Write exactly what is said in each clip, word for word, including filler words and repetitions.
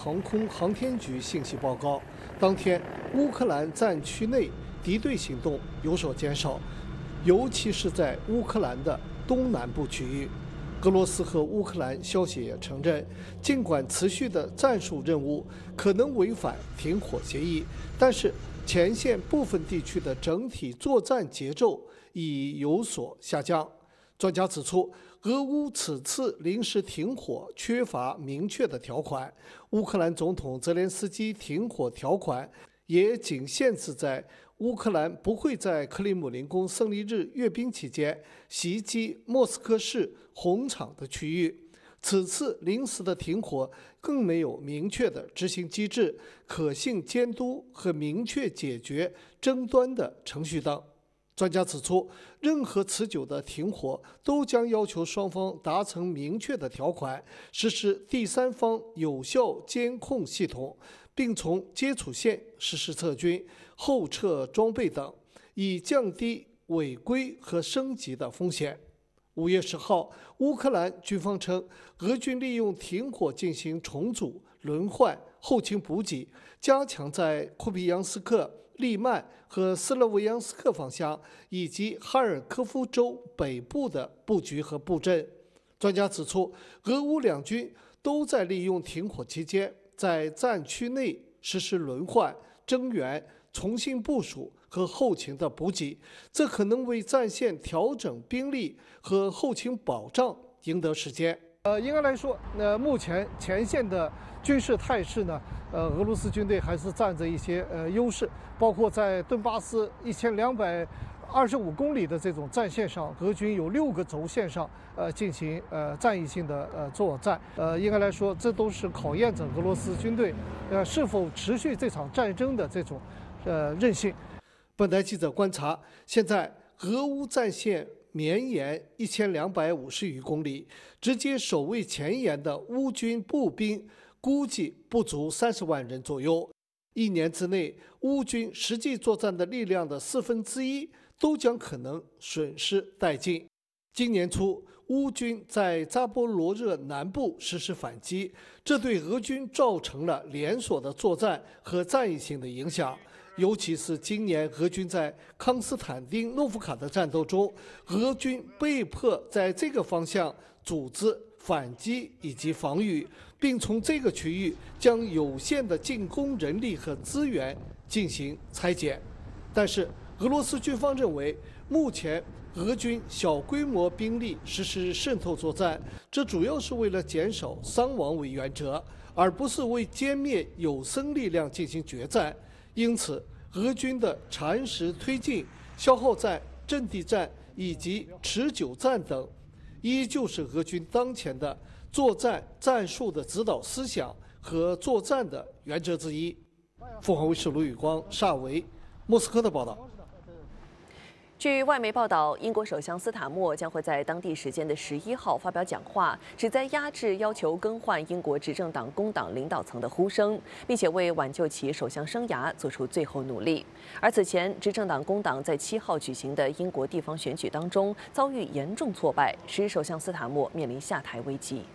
航空航天局信息报告，当天乌克兰战区内敌对行动有所减少，尤其是在乌克兰的东南部区域。俄罗斯和乌克兰消息也承认，尽管持续的战术任务可能违反停火协议，但是前线部分地区的整体作战节奏已有所下降。专家指出，俄乌此次临时停火缺乏明确的条款，乌克兰总统泽连斯基停火条款也仅限制在乌克兰不会在克里姆林宫胜利日阅兵期间袭击莫斯科市红场的区域。此次临时的停火更没有明确的执行机制、可信监督和明确解决争端的程序等。专家指出，任何持久的停火都将要求双方达成明确的条款，实施第三方有效监控系统，并从接触线实施撤军、后撤装备等，以降低违规和升级的风险。五月十号，乌克兰军方称，俄军利用停火进行重组、轮换、后勤补给，加强在库皮扬斯克、利曼和斯洛维扬斯克方向以及哈尔科夫州北部的布局和布阵。专家指出，俄乌两军都在利用停火期间，在战区内实施轮换、增援、重新部署和后勤的补给，这可能为战线调整兵力和后勤保障赢得时间。呃，应该来说，呃，目前前线的军事态势呢，呃，俄罗斯军队还是占着一些呃优势，包括在顿巴斯一千两百二十五公里的这种战线上，俄军有六个轴线上呃进行呃战役性的呃作战。呃，应该来说，这都是考验着俄罗斯军队呃是否持续这场战争的这种呃韧性。本台记者观察，现在俄乌战线绵延一千两百五十余公里，直接守卫前沿的乌军步兵估计不足三十万人左右。一年之内，乌军实际作战的力量的四分之一都将可能损失殆尽。今年初，乌军在扎波罗热南部实施反击，这对俄军造成了连锁的作战和战役性的影响。尤其是今年俄军在康斯坦丁诺夫卡的战斗中，俄军被迫在这个方向组织反击以及防御，并从这个区域将有限的进攻人力和资源进行拆解。但是俄罗斯军方认为，目前俄军小规模兵力实施渗透作战，这主要是为了减少伤亡为原则，而不是为歼灭有生力量进行决战。因此，俄军的蚕食推进、消耗战、阵地战以及持久战等，依旧是俄军当前的作战战术的指导思想和作战的原则之一。凤凰卫视卢宇光、邵维，莫斯科的报道。 据外媒报道，英国首相斯塔默将会在当地时间的十一号发表讲话，旨在压制要求更换英国执政党工党领导层的呼声，并且为挽救其首相生涯做出最后努力。而此前，执政党工党在七号举行的英国地方选举当中遭遇严重挫败，使首相斯塔默面临下台危机。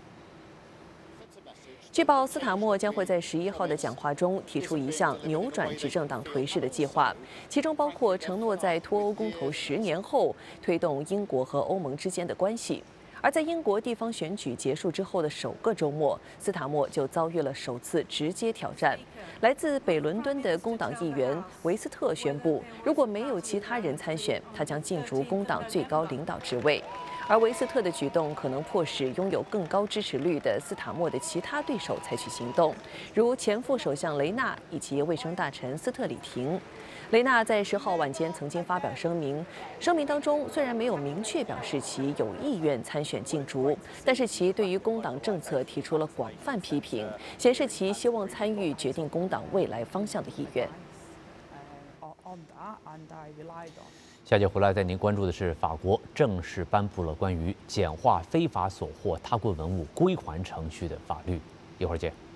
据报，斯塔默将会在十一号的讲话中提出一项扭转执政党颓势的计划，其中包括承诺在脱欧公投十年后推动英国和欧盟之间的关系。而在英国地方选举结束之后的首个周末，斯塔默就遭遇了首次直接挑战。来自北伦敦的工党议员维斯特宣布，如果没有其他人参选，他将竞逐工党最高领导职位。而维斯特的举动可能迫使拥有更高支持率的斯塔默的其他对手采取行动，如前副首相雷纳以及卫生大臣斯特里廷。雷纳在十号晚间曾经发表声明，声明当中虽然没有明确表示其有意愿参选竞逐，但是其对于工党政策提出了广泛批评，显示其希望参与决定工党未来方向的意愿。 下节回来带您关注的是，法国正式颁布了关于简化非法所获他国文物归还程序的法律。一会儿见。